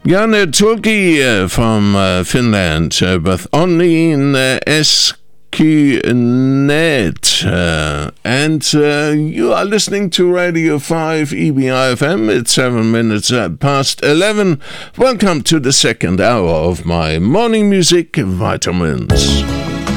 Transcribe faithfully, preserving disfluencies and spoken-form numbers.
Janne Turki uh, from uh, Finland, uh, but only in uh, Eskinet. Uh, and uh, you are listening to Radio five E B I F M. It's seven minutes uh, past eleven. Welcome to the second hour of my morning music vitamins.